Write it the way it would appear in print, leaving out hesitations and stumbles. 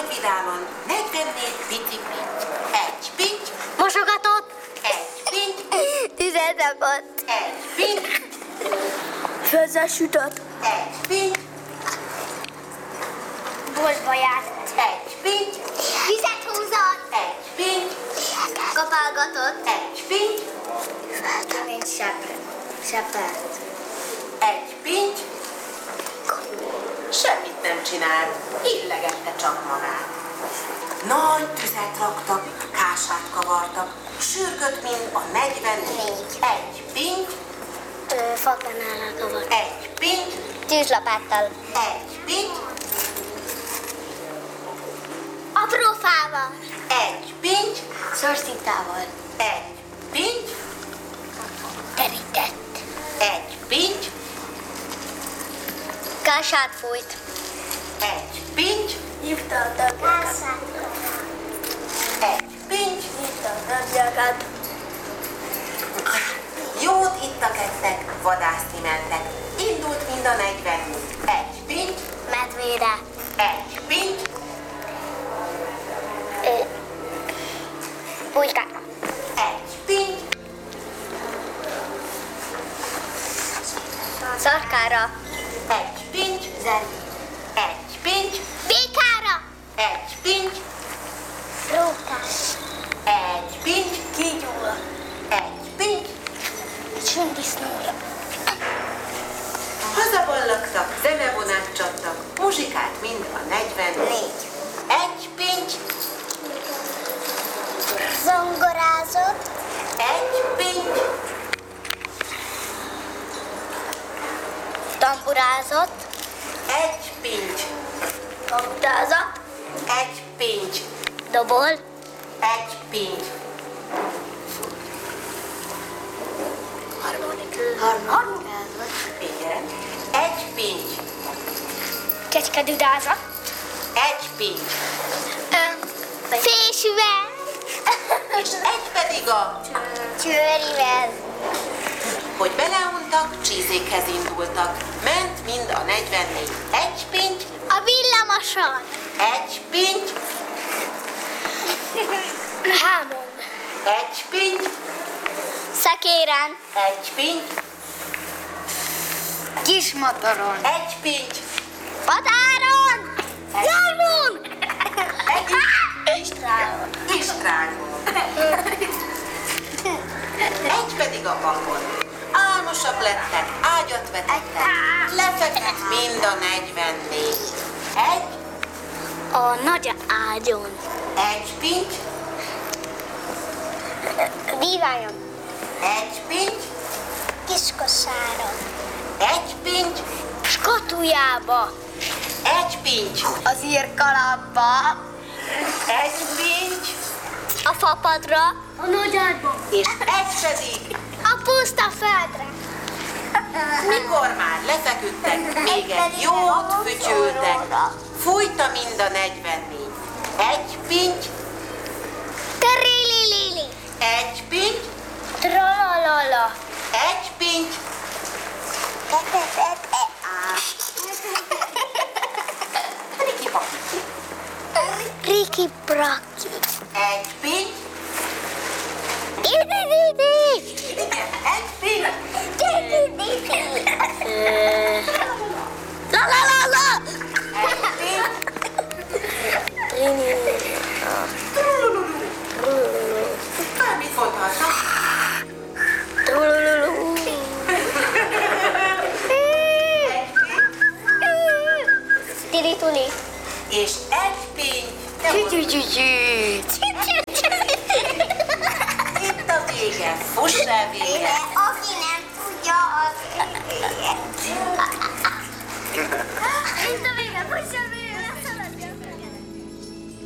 Nagy vidáman 44 pici pinty. Egy pinty. Mosogatott. Egy pinty. Tüzet rakott. Egy pinty. Főzzel sütött. Egy pinty. Boltba járt. Egy pinty. Vizet húzott. Egy pinty. Kapálgatott. Egy pinty. Mint sepert. Egy pinty. Semmit nem csinál, illegette csak magát. Nagy tüzet raktak, kását kavartak, sürgött, mint a 44. Egy pinty. Fakanállal kavart. Egy pinty. Tűzlapáttal. Egy pinty. Apró fával. Egy pinty. Szorszintával. Egy pinty. Terített. Egy pinty. Kását fújt. Egy pinty. Hívta a tagjakat. Egy pinty. Hívta a tagjakat. Jót ittak, ettek, vadászni mentek. Indult mind a 44. Egy pinty. Medvére. Egy pinty. Pulykára. Egy pinty. Szarkára. Egy pinty. Egy pinty. Békára. Egy pinty. Rókára. Egy pinty. Kígyóra. Egy pinty. Sündisznóra. Hazaballagtak, zenevonát csaptak, muzsikált mind a 44. Egy pinty. Zongorázott. Egy pinty. Tamburázott. Egy pinty. Kamutázott. Egy pinty. Dobol. Egy pinty. Harmonikázott. Igen. Egy pinty. Kecskedudázott. Egy pinty. Fésűvel. És egy pedig a... Csőrivel. Hogy beleuntak, csízékhez indultak. Ment mind a 44. Egy pinty. A villamoson. Egy pinty. Hámon. Egy pinty. Szekéren. Egy pinty. Kismotoron. Egy pinty. Patáron. Galvon. Egy Istránon. Istrángon. Egy pedig a papon. Álmosak lettek, ágyat vetettek, lefeküdt mind a 44. Egy, A nagy ágyon. egy pinty, Bíványon. egy pinty, Kiskoszáron. egy pinty, Skatujába. egy pinty, Az írkalapba. egy pinty, A fapadra. A nagy ágyba. és egy pedig, A puszta földre. mikor már lefeküdtek, még egy jót fütyültek, fújta mind a 44. Egy pinty, Terililili. egy pinty, Tralalala. egy pinty, Riki Paki. Riki Braki. Egy pinty, Idididi. igen, egy pinty, Idididi. La la la la. egy pinty, bármit mondhatnak. Trulululu. Tirituli. És egy pinty, de most itt a vége, fuss el vége. A